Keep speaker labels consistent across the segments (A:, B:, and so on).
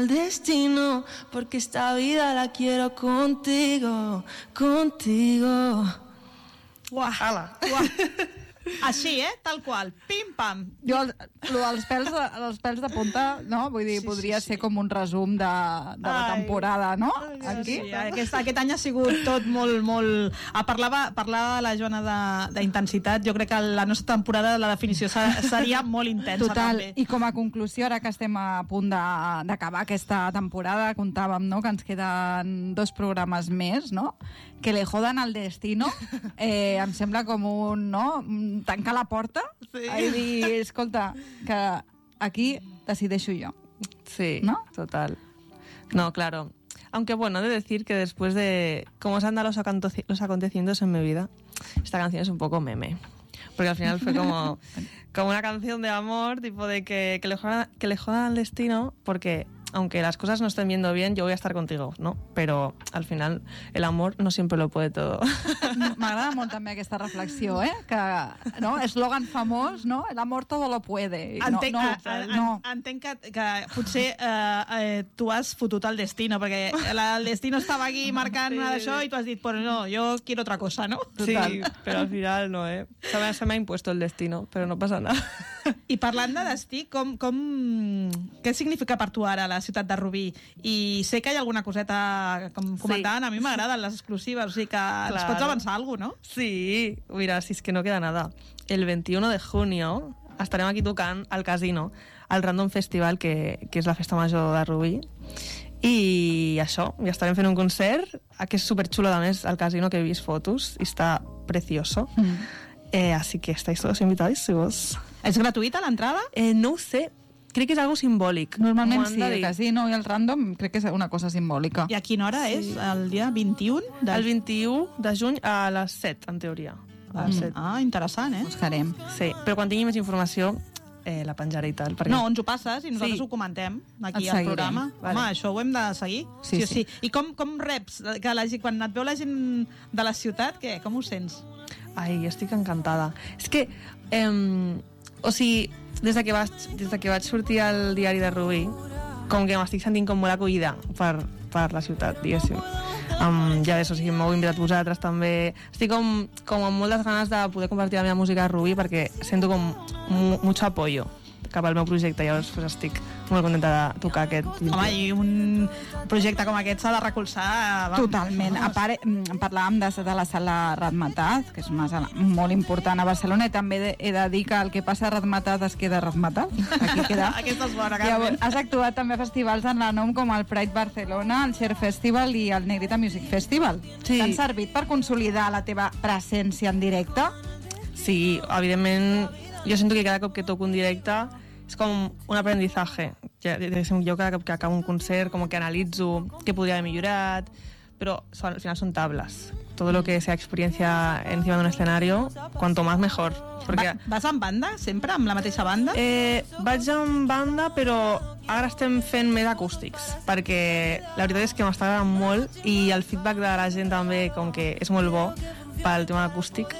A: El destino, porque esta vida la quiero contigo, contigo.
B: Uah,
C: Ala.
B: uah. Així, tal qual. Pim-pam.
D: Jo, els pèls de punta, no? Vull dir, podria ser com un resum de la temporada, no? Aquí.
B: Sí, aquest any ha sigut tot molt, molt... Parlava la Joana d'intensitat. Jo crec que la nostra temporada, la definició seria molt intensa.
D: Total,
B: també.
D: I com a conclusió, ara que estem a punt d'acabar aquesta temporada, comptàvem, no?, que ens queden 2 programes més, no?, que le jodan al destino, em sembla com un, no?, tancar la porta i dir, escolta, que aquí decideixo jo.
C: Sí,
D: ¿no?
C: Total. No, claro. Aunque bueno, he de decir que después de cómo se han dado los acontecimientos en mi vida, esta canción es un poco meme. Porque al final fue como una canción de amor, tipo de que le jodan al destino, porque aunque las cosas no estén viendo bien, yo voy a estar contigo, ¿no? Pero al final el amor no siempre lo puede todo.
D: M'agrada molt també aquesta reflexió, que, no? Eslògan famós, no? El amor todo lo puede.
B: Entenc que potser tu has fotut el destino, perquè el destino estava aquí marcant això i tu has dit, pues no, yo quiero otra cosa, ¿no?
C: Total. Sí, pero al final no, Se me ha impuesto el destino, pero no pasa nada.
B: I parlant de destí, què significa per tu ara la ciutat de Rubí? I sé que hi ha alguna coseta, com comentaven, a mi m'agraden les exclusives, o sigui que ens pots avançar alguna cosa, no?
C: Sí, mira, si es que no queda nada. El 21 de junio estarem aquí tocant al Casino, al Random Festival, que és la festa major de Rubí, i això, ja estarem fent un concert, que és superxulo, a més, al Casino, que he vist fotos, i està precioso. Así que estáis todos invitadísimos.
B: És gratuïta l'entrada?
C: No ho sé, crec que és algo simbòlic.
D: Normalment sí, el Casino i el Random crec que és una cosa simbòlica.
B: I a quina hora és? El dia 21?
C: El 21 de juny a les 7, en teoria. A les 7.
B: Ah, interessant,
D: Buscarem.
C: Sí, però quan tingui més informació la penjaré i tal. Perquè...
B: No, ens ho passes i nosaltres ho comentem aquí al programa. Vale. Home, això ho hem de seguir. Sí. I com reps? Que quan et veu la gent de la ciutat, com ho sents?
C: Ai, estic encantada. És que, o sigui, des de que vaig sortir al diari de Rubí, com que m'estic sentint com molt acollida per la ciutat, diguéssim. Ja ves, o sigui, m'heu invitat vosaltres també. Estic com amb moltes ganes de poder compartir la meva música a Rubí perquè sento com mucho apoyo cap al meu projecte, llavors pues, estic molt contenta de tocar aquest 21.
B: Home, i un projecte com aquest s'ha de recolzar.
D: Totalment. A part, parlàvem de la sala Razmataz, que és una sala molt important a Barcelona, i també he de dir que el que passa a Razmataz es queda a Razmataz. Aquí queda.
B: Aquesta és bona, Carmen.
D: Llavors, has actuat també a festivals en la nom com el Pride Barcelona, el Share Festival i el Negrita Music Festival.
C: Sí.
D: T'han servit per consolidar la teva presència en directe?
C: Sí, evidentment, jo sento que cada cop que toco un directe és com un aprendizaje. Jo cada cop que acabo un concert com que analitzo què podria haver millorat, però al final són tables. Todo lo que sea experiencia encima de un escenario, cuanto más mejor. Porque...
B: Vas en banda, sempre, amb la mateixa banda?
C: Vaig en banda, però ara estem fent més acústics, perquè la veritat és que m'està agradant molt i el feedback de la gent també com que és molt bo pel tema acústic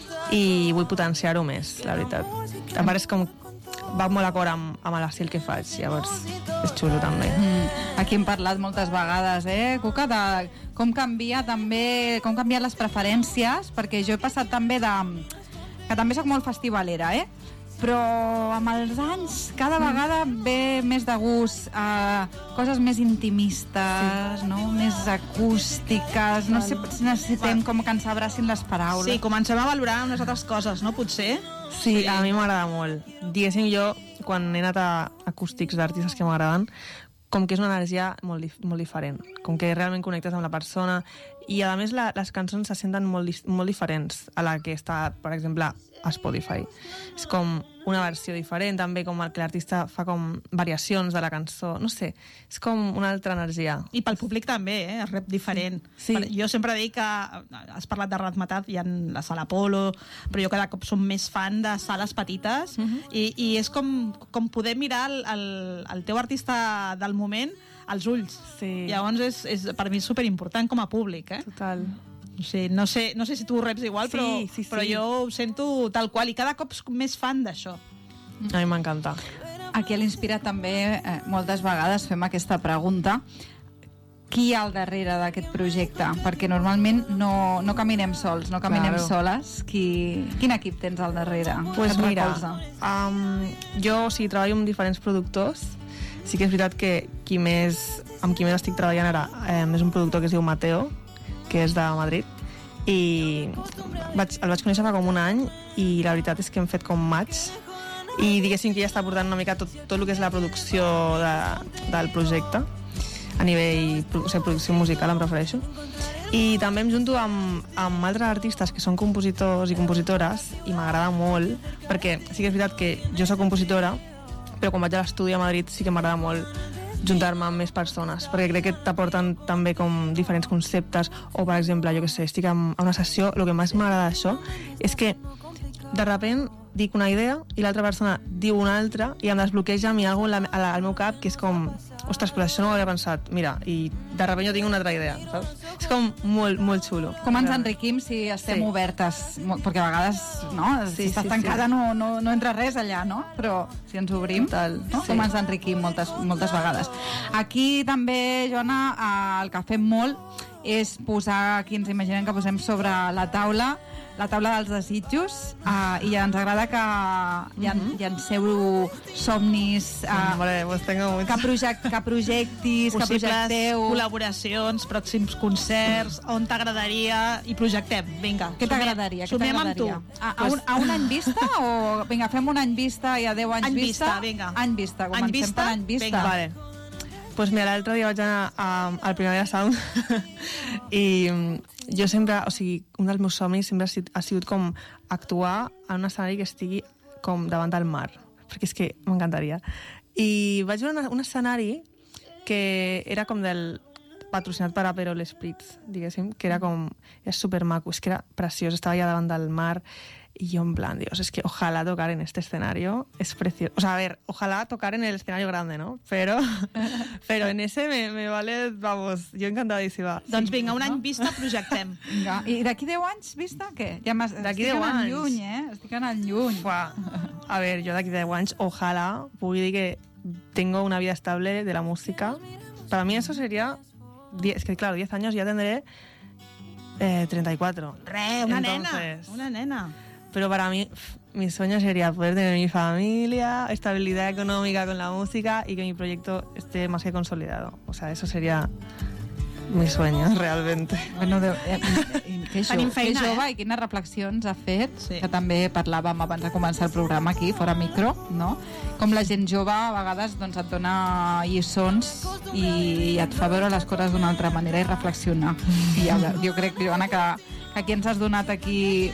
C: i vull potenciar-ho més, la veritat. A part és com va molt d'acord amb l'estil que faig, llavors és xulo també.
D: Aquí hem parlat moltes vegades, Cuca, de com canvia també, com canvien les preferències, perquè jo he passat també que també soc molt festivalera, però amb els anys cada vegada ve més de gust a coses més intimistes, no? Més acústiques, no sé si necessitem com que ens abracin les paraules.
B: Sí, comencem a valorar unes altres coses, no? Potser?
C: Sí, a mi m'agrada molt. Diguéssim, jo, quan he anat a acústics d'artistes que m'agraden, com que és una energia molt diferent, com que realment connectes amb la persona i a més les cançons se senten molt diferents a la que està, per exemple, a Spotify. És com una versió diferent, també com que l'artista fa com variacions de la cançó, no sé, és com una altra energia. I
B: pel públic també, es rep diferent.
C: Sí.
B: Jo sempre dic que has parlat de Razmataz, hi ha la sala Apolo, però jo cada cop som més fan de sales petites i és com poder mirar el teu artista del moment als ulls.
C: Sí.
B: Llavors és per mi superimportant com a públic.
C: Total.
B: Sí, no sé si tu ho reps igual, però jo ho sento tal qual i cada cop més fan d'això.
C: A mi m'encanta.
D: Aquí a l'Inspira també moltes vegades fem aquesta pregunta. Qui hi ha al darrere d'aquest projecte? Perquè normalment no caminem sols, no caminem soles. Quin equip tens al darrere?
C: Pues
D: que et
C: mira,
D: recolza?
C: jo treballo amb diferents productors. Sí que és veritat que amb qui més estic treballant ara és un productor que es diu Mateo, que és de Madrid, i el vaig conèixer fa com un any i la veritat és que hem fet com match i diguéssim que ja està portant una mica tot el que és la producció del projecte a nivell, producció musical em refereixo, i també em junto amb altres artistes que són compositors i compositores i m'agrada molt perquè sí que és veritat que jo soc compositora però quan vaig a l'estudi a Madrid sí que m'agrada molt juntar-me amb més persones, perquè crec que t'aporten també com diferents conceptes, o per exemple, jo que sé, estic a una sessió, el que més m'agrada d'això és que de repent dic una idea i l'altra persona diu una altra i em desbloqueja a mi alguna cosa al meu cap que és com, ostres, però això no ho havia pensat, mira, i de repent jo tinc una altra idea, saps? És com molt, molt xulo.
D: Com ens enriquim si estem obertes, perquè a vegades, no? Si estàs tancada no entra res allà, no? Però si ens obrim, no? Com ens enriquim moltes vegades. Aquí també, Joana, el que fem molt és posar, aquí ens imaginem que posem sobre la taula dels desitjos i ens agrada que llanceu somnis, que projectis, que projecteu
B: col·laboracions, pròxims concerts, on t'agradaria i projectem, vinga.
D: Què t'agradaria?
B: Sumem amb tu.
D: A un any vista o vinga, fem un any vista i a 10 anys vista? Any vista, comencem per any vista.
C: Vale. Pues mira, l'altre dia vaig anar al Primavera Sound i jo sempre, o sigui, un dels meus somnis sempre ha sigut com actuar en un escenari que estigui com davant del mar, perquè és que m'encantaria. I vaig veure un escenari que era com patrocinat per Aperol Spritz, diguéssim, que era supermaco, és que era preciós, estava allà davant del mar. Y yo en plan, Dios, es que ojalá tocar en este escenario, es precioso. O sea, a ver, ojalá tocar en el escenario grande, ¿no? Pero en ese me vale, vamos, jo encantadíssima.
B: Doncs vinga, un any vista, projectem.
D: Vinga. I d'aquí 10 anys vista, què? Ja
C: d'aquí 10 anys?
D: Lluny, estic anant lluny.
C: A ver, yo d'aquí 10 anys, ojalá pugui dir que tengo una vida estable de la música. Para mí eso sería, es que claro, 10 años ya tendré 34.
B: Una nena.
C: Pero para mí, mi sueño sería poder tener mi familia, estabilidad económica con la música y que mi proyecto esté más que consolidado. O sea, eso sería mi sueño, realmente.
D: Bueno, que jove i quines reflexions ha fet, que també parlàvem abans de començar el programa aquí, fora micro, no? Com la gent jove a vegades doncs, et dona lliçons i et fa veure les coses d'una altra manera i reflexionar. I jo crec, Joana, que aquí ens has donat aquí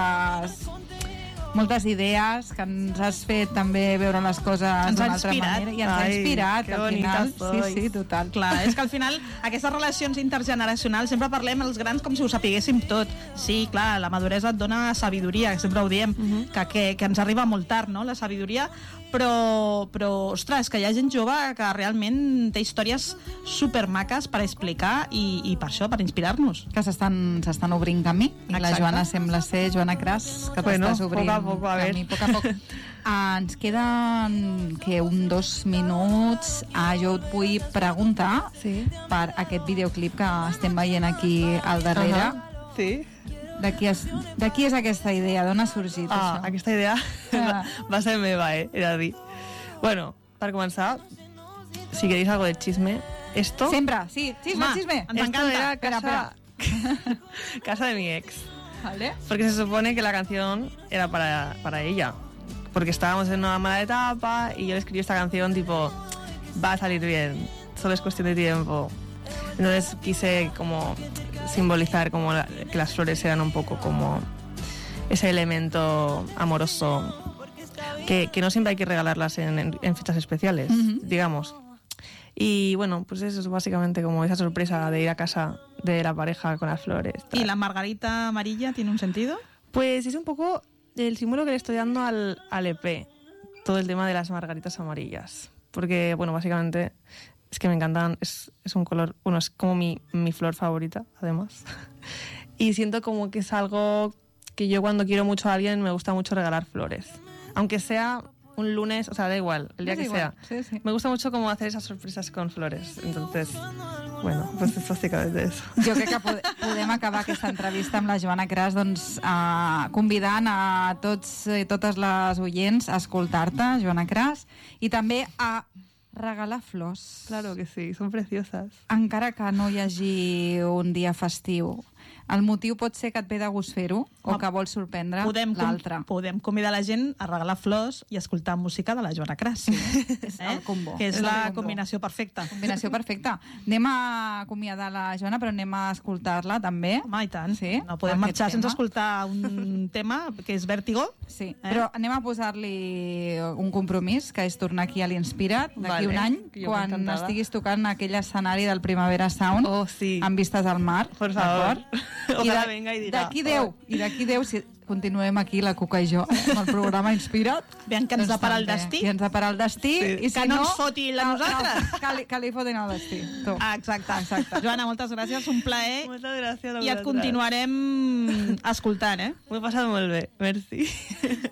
D: moltes idees, que ens has fet també veure les coses d'una altra manera i ens ha inspirat al final. Sí, total.
B: Clar, és que al final aquestes relacions intergeneracionals sempre parlem els grans com si ho sapiguéssim tot. Sí, clar, la maduresa et dona sabidoria, que sempre ho diem, que ens arriba molt tard, no?, la sabidoria, però ostres, que hi ha gent jove que realment té històries supermaques per explicar i per això, per inspirar-nos.
D: Que s'estan obrint camí. I la Joana sembla ser, Joana Cras, que t'estàs obrint
C: poc a
D: camí. Poc a poc. Ens queden 2 minuts. Jo et vull preguntar per aquest videoclip que estem veient aquí al darrere.
C: Sí.
D: De qui és aquesta idea? D'on ha sorgit això?
C: Aquesta idea va ser meva, he de dir. Bueno, per començar, si queréis algo de chisme, esto...
D: Sempre, sí, chisme.
C: Ens encanta. Era casa de mi ex.
D: ¿Vale?
C: Porque se supone que la canción era para ella. Porque estábamos en una mala etapa y yo le escribí esta canción tipo, va a salir bien, solo es cuestión de tiempo. Entonces quise como simbolizar como que las flores eran un poco como ese elemento amoroso que no siempre hay que regalarlas en fechas especiales, digamos. Y bueno, pues eso es básicamente como esa sorpresa de ir a casa de la pareja con las flores.
B: ¿Y la margarita amarilla tiene un sentido?
C: Pues es un poco el símbolo que le estoy dando al EP, todo el tema de las margaritas amarillas. Porque, bueno, básicamente es que me encantan, es un color, bueno, es como mi flor favorita, además. Y siento como que es algo que yo cuando quiero mucho a alguien me gusta mucho regalar flores. Aunque sea un lunes, o sea, da igual, el día
D: Es
C: que
D: igual,
C: sea.
D: sí.
C: Me gusta mucho como hacer esas sorpresas con flores. Entonces, bueno, pues es básicamente eso.
D: Jo crec que podem acabar aquesta entrevista amb la Joana Cras convidant a tots i totes les oients a escoltar-te, Joana Cras, i també a regalar flors.
C: Claro que sí, son preciosas.
D: Encara que no hi hagi un dia festiu. El motiu pot ser que et ve de gust fer-ho o que vols sorprendre l'altre.
B: Podem convidar la gent a regalar flors i escoltar música de la Joana Cras.
D: És el combo.
B: Que és
D: És
B: la
D: el combo.
B: combinació perfecta.
D: Combinació perfecta. Anem a acomiadar la Joana, però anem a escoltar-la també.
B: Home, i tant.
D: Sí,
B: No podem
D: aquest
B: marxar sense
D: tema.
B: escoltar un tema que és Vértigo.
D: Sí, però anem a posar-li un compromís, que és tornar aquí a l'Inspirat d'aquí
C: Vale,
D: un any,
C: jo
D: quan
C: encantada.
D: estiguis tocant aquell escenari del Primavera Sound,
C: Oh, sí.
D: amb vistes al mar.
C: Por favor.
D: d'acord?
C: Ojalá venga y dirá.
D: D'aquí 10, si continuem aquí, la Cuca i jo, amb el programa Inspira't.
B: Aviam que ens depara el
D: també.
B: destí.
D: Que ens depara el destí.
C: Sí.
D: I si
B: Que no ens foti a nosaltres.
D: Que li fotin el destí. Tu.
B: Exacte. Joana, moltes gràcies, un plaer.
C: Muchas gracias a
B: I et
C: vosaltres.
B: continuarem escoltant,
C: M'ho he passat molt bé, merci.